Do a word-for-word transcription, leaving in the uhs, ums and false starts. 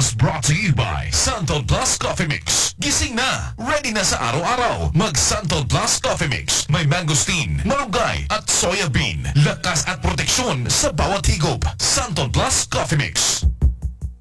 was brought to you by Santol Plus Coffee Mix. Gising na, ready na sa araw-araw. Mag Santol Plus Coffee Mix. May mangosteen, malunggay at soya bean. Lakas at proteksyon sa bawat higop. Santol Plus Coffee Mix.